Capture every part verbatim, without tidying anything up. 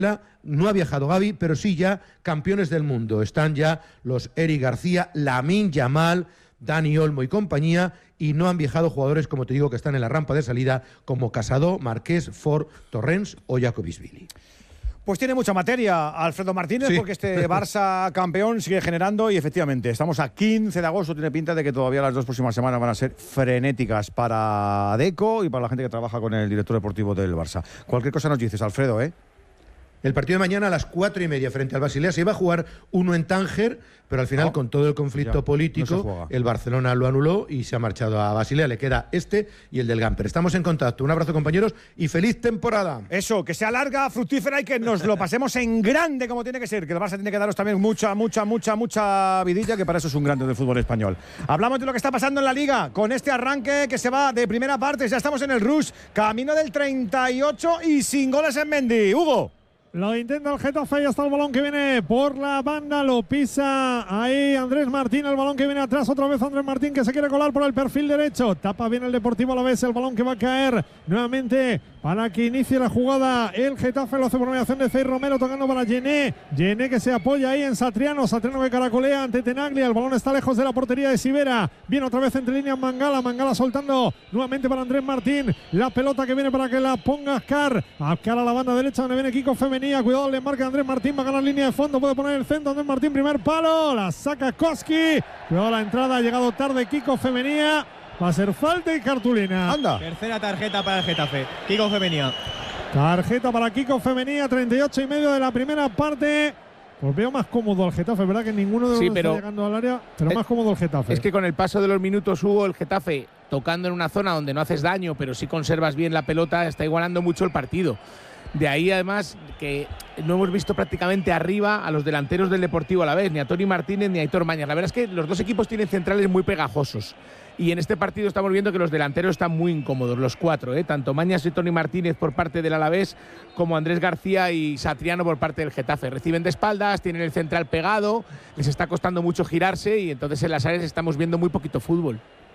No ha viajado Gavi, pero sí ya campeones del mundo. Están ya los Eric García, Lamine Yamal, Dani Olmo y compañía, y no han viajado jugadores, como te digo, que están en la rampa de salida, como Casado, Marqués, Ford, Torrens o Jacobisvili. Pues tiene mucha materia Alfredo Martínez, sí, porque este Barça campeón sigue generando y efectivamente estamos a quince de agosto, tiene pinta de que todavía las dos próximas semanas van a ser frenéticas para Deco y para la gente que trabaja con el director deportivo del Barça. Cualquier cosa nos dices, Alfredo, ¿eh? El partido de mañana a las cuatro y media frente al Basilea. Se iba a jugar uno en Tánger, pero al final, no, con todo el conflicto ya, político, no el Barcelona lo anuló y se ha marchado a Basilea. Le queda este y el del Gamper. Estamos en contacto. Un abrazo, compañeros, y feliz temporada. Eso, que sea larga, fructífera y que nos lo pasemos en grande como tiene que ser. Que el Barça tiene que daros también mucha, mucha, mucha, mucha vidilla, que para eso es un grande del fútbol español. Hablamos de lo que está pasando en la Liga, con este arranque que se va de primera parte. Ya estamos en el rush, camino del treinta y ocho y sin goles en Mendy. Hugo. Lo intenta el Getafe y hasta el balón que viene por la banda, lo pisa ahí Andrés Martín, el balón que viene atrás, otra vez Andrés Martín que se quiere colar por el perfil derecho, tapa bien el Deportivo Alavés, el balón que va a caer nuevamente para que inicie la jugada el Getafe, lo hace por mediación de Cey Romero, tocando para Gené, Gené que se apoya ahí en Satriano, Satriano que caracolea ante Tenaglia, el balón está lejos de la portería de Sivera, viene otra vez entre líneas Mangala, Mangala soltando nuevamente para Andrés Martín, la pelota que viene para que la ponga Ascar, Ascar a la banda derecha donde viene Kiko Femenía, cuidado, le marca Andrés Martín, va a ganar línea de fondo, puede poner el centro, Andrés Martín, primer palo, la saca Koski, cuidado la entrada, ha llegado tarde Kiko Femenía, va a ser falta y cartulina. Anda. Tercera tarjeta para el Getafe, Kiko Femenía. Tarjeta para Kiko Femenía, treinta y ocho y medio de la primera parte. Pues veo más cómodo al Getafe, ¿verdad? Que ninguno de los sí, dos pero está llegando al área, pero es, más cómodo el Getafe. Es que con el paso de los minutos, Hugo, el Getafe, tocando en una zona donde no haces daño, pero sí conservas bien la pelota, está igualando mucho el partido. De ahí, además, que no hemos visto prácticamente arriba a los delanteros del Deportivo Alavés, ni a Toni Martínez ni a Aitor Mañas. La verdad es que los dos equipos tienen centrales muy pegajosos. Y en este partido estamos viendo que los delanteros están muy incómodos, los cuatro, ¿eh? Tanto Mañas y Toni Martínez por parte del Alavés, como Andrés García y Satriano por parte del Getafe. Reciben de espaldas, tienen el central pegado, les está costando mucho girarse y entonces en las áreas estamos viendo muy poquito fútbol.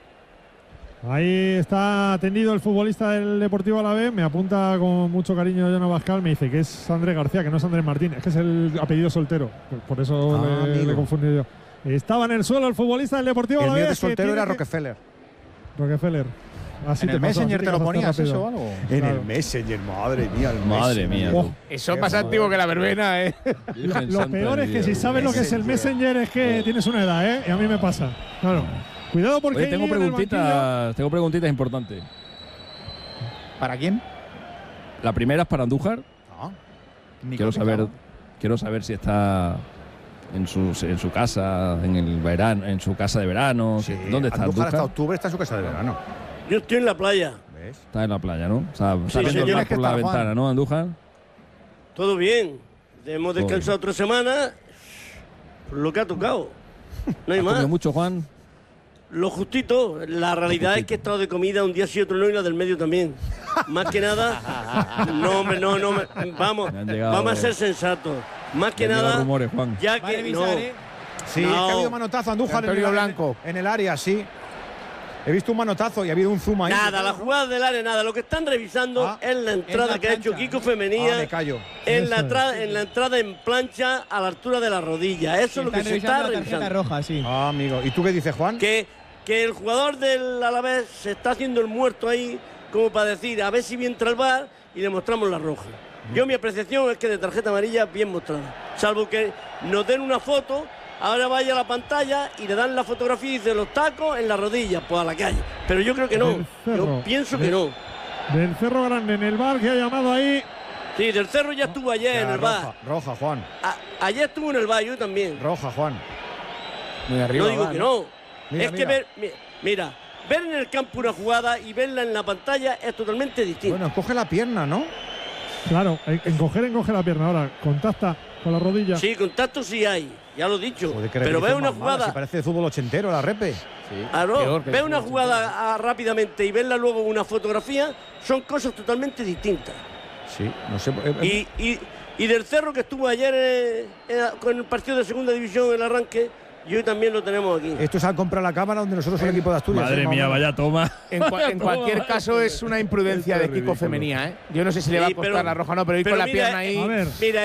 Ahí está atendido el futbolista del Deportivo Alavés, me apunta con mucho cariño Jonah Bascal, me dice que es Andrés García, que no es Andrés Martín, es que es el apellido soltero, por eso ah, le, le confundí yo. Estaba en el suelo el futbolista del Deportivo Alavés. El mío de soltero era Rockefeller. Rockefeller. Así ¿En te el pasó, Messenger así te lo ponías rápido. eso o algo? En claro. el Messenger, madre mía. El madre mía. Oh, eso es más madre. antiguo que la verbena, ¿eh? Lo, lo peor es que si sabes lo que es el Messenger es que oh. tienes una edad, ¿eh? Y a mí me pasa. Claro. Cuidado porque Oye, tengo preguntitas, tengo preguntitas importantes. ¿Para quién? La primera es para Andújar. Ah, quiero saber, quiero saber si está en su, en su casa, en el verano, en su casa de verano. Sí, ¿Dónde está Andújar? Andújar? Hasta octubre está en su casa de verano. Yo estoy en la playa. ¿Ves? Está en la playa, ¿no? O sea, está sí, viendo sí, el mar por la estar, ventana, Juan. ¿no, Andújar? Todo bien. Hemos descansado otra semana. Por lo que ha tocado. No hay ¿Has más. comido mucho, Juan? Lo justito. La realidad justito. Es que he estado de comida un día sí, otro no, y la del medio también. Más que nada. No, hombre, no, no. Vamos. Llegado, vamos a ser sensatos. Más que nada. Rumores, Juan. Ya que revisar, no. ¿eh? Sí, no. Es que ha habido manotazo Andújar en el, Blanco. En, en el área, sí. He visto un manotazo y ha habido un zoom ahí. Nada, la jugada del área, nada. Lo que están revisando ah, es la entrada la que plancha, ha hecho Kiko Femenía. Ah, me callo. En la, entrada, en la entrada en plancha a la altura de la rodilla. Eso es lo que se está la revisando. Tarjeta roja, sí. Ah, amigo. ¿Y tú qué dices, Juan? Que, que el jugador del Alavés se está haciendo el muerto ahí, como para decir, a ver si bien entra el V A R y le mostramos la roja. Yo mi apreciación es que de tarjeta amarilla bien mostrada. Salvo que nos den una foto. Ahora vaya a la pantalla y le dan la fotografía y dice los tacos en la rodilla, pues a la calle. Pero yo creo que no. Yo pienso que no. Del Cerro Grande en el V A R que ha llamado ahí. Sí, del Cerro ya estuvo ayer ya, en el roja, V A R. Roja, Juan. A, ayer estuvo en el V A R, yo también. Roja, Juan. Muy arriba. No digo va, que ¿no? no. Mira, es mira. que ver, mira, ver en el campo una jugada y verla en la pantalla es totalmente distinto. Bueno, coge la pierna, ¿no? Claro, encoger, encoge la pierna. Ahora, contacta con la rodilla. Sí, contacto sí hay, ya lo he dicho. Joder, pero ve una mala, jugada. si parece de fútbol ochentero la repe. Sí, claro, ve una jugada a, rápidamente y verla luego en una fotografía, son cosas totalmente distintas. Sí, no sé. Eh, y, y, y del Cerro que estuvo ayer eh, eh, con el partido de segunda división, el arranque, y hoy también lo tenemos aquí. Esto es al comprar la cámara donde nosotros el equipo de Asturias. Madre ¿eh? mía, vaya toma. En, cua- en cualquier caso es una imprudencia de Kiko Femenía, ¿eh? Yo no sé si le va a Sí, costar pero- la roja o no, pero ir pero con la mira, pierna ahí. A ver. Mira,